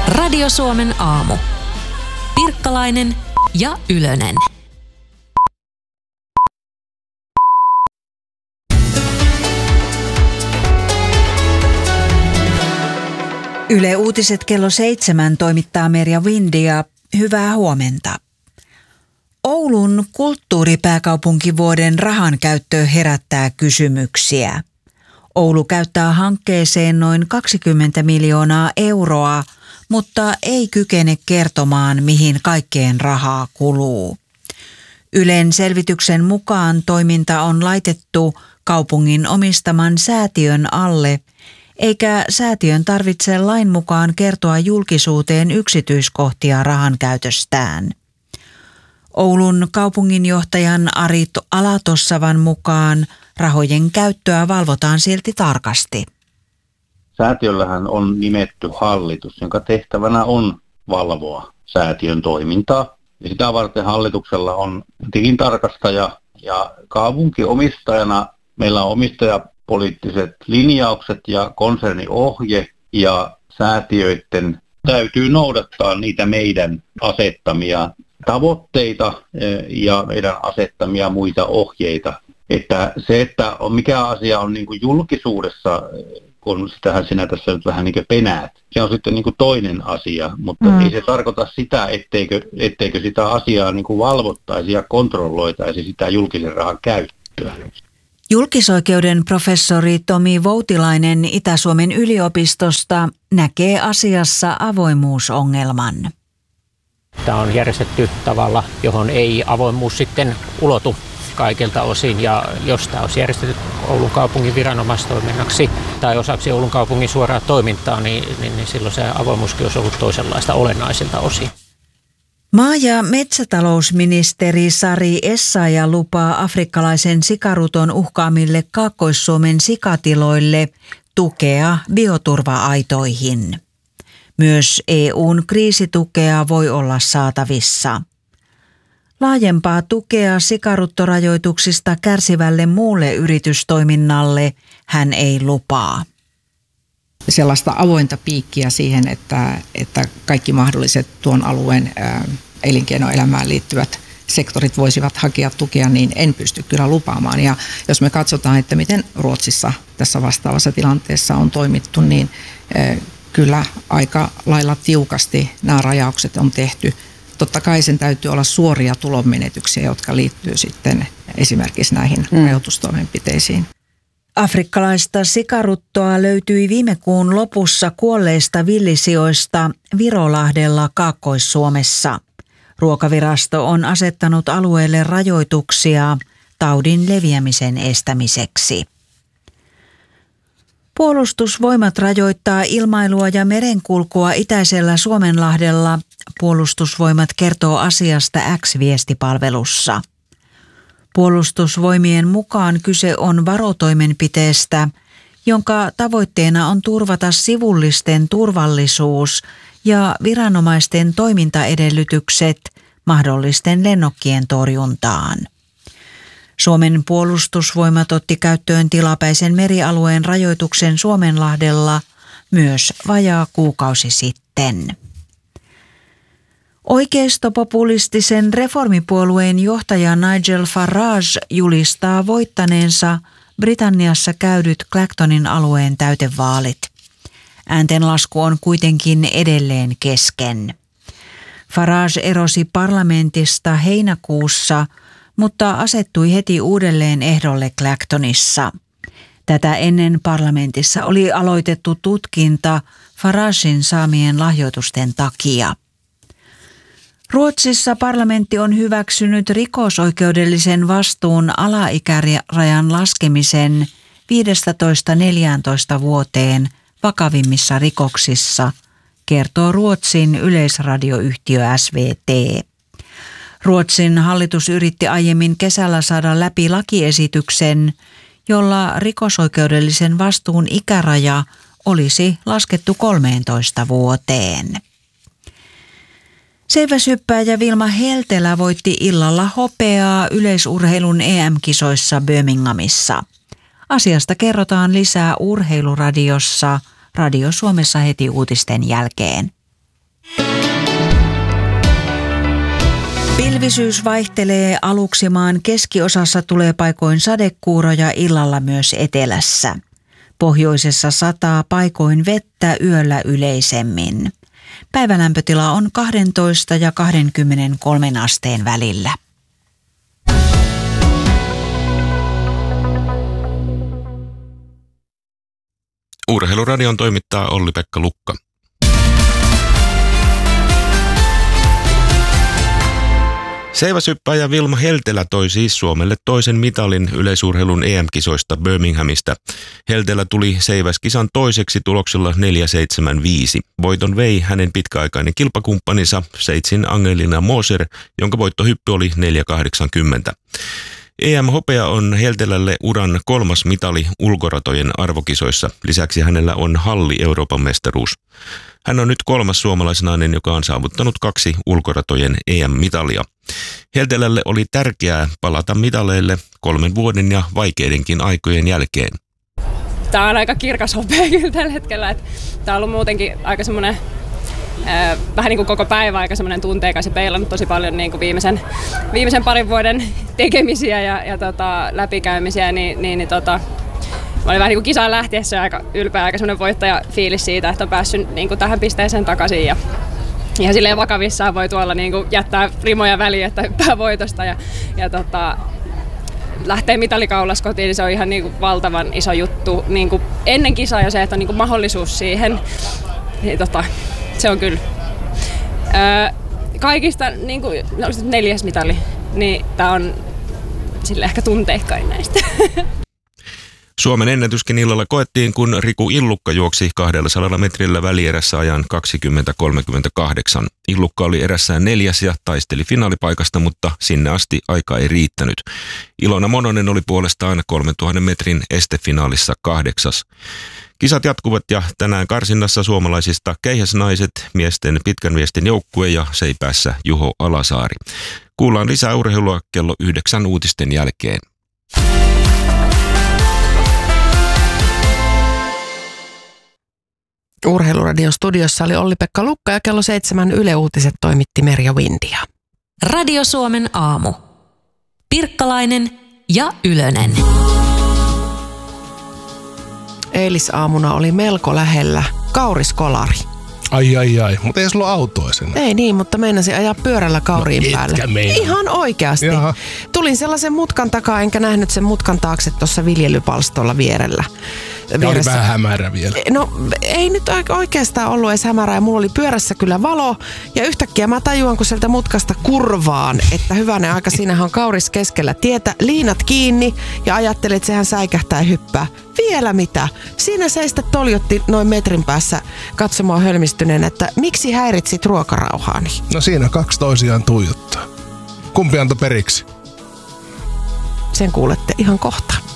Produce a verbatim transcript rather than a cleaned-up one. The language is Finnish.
Radio Suomen aamu. Pirkkalainen ja Ylönen. Yle Uutiset kello seitsemän toimittaa Merja Windia. Hyvää huomenta. Oulun kulttuuripääkaupunkivuoden rahankäyttö herättää kysymyksiä. Oulu käyttää hankkeeseen noin kaksikymmentä miljoonaa euroa, mutta ei kykene kertomaan, mihin kaikkeen rahaa kuluu. Ylen selvityksen mukaan toiminta on laitettu kaupungin omistaman säätiön alle, eikä säätiön tarvitse lain mukaan kertoa julkisuuteen yksityiskohtia rahan käytöstään. Oulun kaupunginjohtajan Ari Alatossavan mukaan rahojen käyttöä valvotaan silti tarkasti. Säätiöllähän on nimetty hallitus, jonka tehtävänä on valvoa säätiön toimintaa. Ja sitä varten hallituksella on tilintarkastaja ja kaupunkiomistajana meillä on omistajapoliittiset linjaukset ja konserniohje ja säätiöiden täytyy noudattaa niitä meidän asettamia tavoitteita ja meidän asettamia muita ohjeita. Että se, että mikä asia on niin kuin julkisuudessa, kun sitähän sinä tässä nyt vähän niin kuin penäät, se on sitten niin kuin toinen asia, mutta mm. ei se tarkoita sitä, etteikö, etteikö sitä asiaa niin kuin valvottaisi ja kontrolloitaisi sitä julkisen rahan käyttöä. Julkisoikeuden professori Tomi Voutilainen Itä-Suomen yliopistosta näkee asiassa avoimuusongelman. Tämä on järjestetty tavalla, johon ei avoimuus sitten ulotu kaikilta osin, ja jos tämä olisi järjestetty Oulun kaupungin viranomaistoiminnaksi tai osaksi Oulun kaupungin suoraa toimintaa, niin, niin, niin silloin se avoimuuskin olisi ollut toisenlaista olennaisilta osin. Maa- ja metsätalousministeri Sari Essayah lupaa afrikkalaisen sikaruton uhkaamille Kaakkois-Suomen sikatiloille tukea bioturva-aitoihin. Myös E U:n kriisitukea voi olla saatavissa. Laajempaa tukea sikaruttorajoituksista kärsivälle muulle yritystoiminnalle hän ei lupaa. Sellaista avointa piikkiä siihen, että, että kaikki mahdolliset tuon alueen ää, elinkeinoelämään liittyvät sektorit voisivat hakea tukea, niin en pysty kyllä lupaamaan. Ja jos me katsotaan, että miten Ruotsissa tässä vastaavassa tilanteessa on toimittu, niin ää, kyllä aika lailla tiukasti nämä rajaukset on tehty. Totta kai sen täytyy olla suoria tulonmenetyksiä, jotka liittyy sitten esimerkiksi näihin mm. rajoitustoimenpiteisiin. Afrikkalaista sikaruttoa löytyi viime kuun lopussa kuolleista villisijoista Virolahdella Kaakkois-Suomessa. Ruokavirasto on asettanut alueelle rajoituksia taudin leviämisen estämiseksi. Puolustusvoimat rajoittaa ilmailua ja merenkulkua itäisellä Suomenlahdella. Puolustusvoimat kertoo asiasta X-viestipalvelussa. Puolustusvoimien mukaan kyse on varotoimenpiteestä, jonka tavoitteena on turvata sivullisten turvallisuus ja viranomaisten toimintaedellytykset mahdollisten lennokkien torjuntaan. Suomen puolustusvoimat otti käyttöön tilapäisen merialueen rajoituksen Suomenlahdella myös vajaa kuukausi sitten. Oikeistopopulistisen reformipuolueen johtaja Nigel Farage julistaa voittaneensa Britanniassa käydyt Clactonin alueen täytevaalit. Ääntenlasku on kuitenkin edelleen kesken. Farage erosi parlamentista heinäkuussa, mutta asettui heti uudelleen ehdolle Clactonissa. Tätä ennen parlamentissa oli aloitettu tutkinta Faragen saamien lahjoitusten takia. Ruotsissa parlamentti on hyväksynyt rikosoikeudellisen vastuun alaikärajan laskemisen viidestätoista neljääntoista vuoteen vakavimmissa rikoksissa, kertoo Ruotsin yleisradioyhtiö S V T. Ruotsin hallitus yritti aiemmin kesällä saada läpi lakiesityksen, jolla rikosoikeudellisen vastuun ikäraja olisi laskettu kolmeentoista vuoteen. Seiväshyppääjä Vilma Heltelä voitti illalla hopeaa yleisurheilun E M-kisoissa Birminghamissa. Asiasta kerrotaan lisää Urheiluradiossa Radio Suomessa heti uutisten jälkeen. Pilvisyys vaihtelee, aluksi maan keskiosassa tulee paikoin sadekuuroja, illalla myös etelässä. Pohjoisessa sataa paikoin vettä, yöllä yleisemmin. Päivälämpötila on kaksitoista ja kaksikymmentäkolme asteen välillä. Urheiluradion toimittaa Olli-Pekka Lukka. Seiväshyppääjä Vilma Heltelä toi siis Suomelle toisen mitalin yleisurheilun E M-kisoista Birminghamista. Heltelä tuli seiväskisan toiseksi tuloksella neljä seitsemän viisi. Voiton vei hänen pitkäaikainen kilpakumppaninsa Sveitsin Angelina Moser, jonka voittohyppy oli neljä kahdeksankymmentä. E M-hopea on Heltelälle uran kolmas mitali ulkoratojen arvokisoissa. Lisäksi hänellä on halli Euroopan mestaruus. Hän on nyt kolmas suomalaisnainen, joka on saavuttanut kaksi ulkoratojen E M-mitalia. Heltelälle oli tärkeää palata mitaleille kolmen vuoden ja vaikeidenkin aikojen jälkeen. Tämä on aika kirkas hopea kyllä tällä hetkellä. Tämä on ollut muutenkin aika semmoinen, äh, vähän niin kuin koko päivä aika semmoinen tunteikas ja peilannut tosi paljon niin kuin viimeisen, viimeisen parin vuoden tekemisiä ja, ja tota, läpikäymisiä. Niin, niin, niin, tota, mä olin vähän niin kuin kisaan lähtiessä aika ylpeä, aika semmoinen voittajafiilis siitä, että on päässyt niin kuin tähän pisteeseen takaisin. Ja ihan silleen vakavissaan voi tuolla niin kuin jättää rimoja väliin, että hyppää voitosta ja, ja tota, lähtee mitalikaulas kotiin, niin se on ihan niin kuin valtavan iso juttu. Niin kuin ennen kisaa jo se, että on niin kuin mahdollisuus siihen, niin tota, se on kyllä. Öö, kaikista niin kuin, no, neljäs mitali, niin tää on sille ehkä tunteikkain näistä. Suomen ennätyskin illalla koettiin, kun Riku Illukka juoksi kaksisataa metrillä välierässä ajan kaksikymmentä kolmekymmentäkahdeksan. Illukka oli erässään neljäs ja taisteli finaalipaikasta, mutta sinne asti aika ei riittänyt. Ilona Mononen oli puolestaan kolmentuhannen metrin estefinaalissa kahdeksas. Kisat jatkuvat ja tänään karsinnassa suomalaisista keihäsnaiset, miesten pitkän viestin joukkue ja seipäässä Juho Alasaari. Kuullaan lisää urheilua kello yhdeksän uutisten jälkeen. Urheiluradion studiossa oli Olli-Pekka Lukka ja kello seitsemän Yle Uutiset toimitti Merja Windia. Radio Suomen aamu. Pirkkalainen ja Ylönen. Eilisaamuna oli melko lähellä kauriskolari. Ai ai ai, mutta ei sulla ole autoa sen. Ei niin, mutta meinasin ajaa pyörällä kauriin no, päälle. Meina. Ihan oikeasti. Jaha. Tulin sellaisen mutkan takaa, enkä nähnyt sen mutkan taakse tuossa viljelypalstolla vierellä. Ja oli vähän hämärä vielä. No ei nyt oikeastaan ollut edes hämärää ja mulla oli pyörässä kyllä valo. Ja yhtäkkiä mä tajuan, kun sieltä mutkasta kurvaan, että hyvänen aika, siinähän on kauris keskellä tietä, liinat kiinni ja ajattelin, että sehän säikähtää ja hyppää. Vielä mitä? Siinä se sitten toljotti noin metrin päässä katsomaan hölmistyneen, että miksi häiritsit ruokarauhaani? No siinä kaksi toisiaan tuijottaa. Kumpi antoi periksi? Sen kuulette ihan kohta.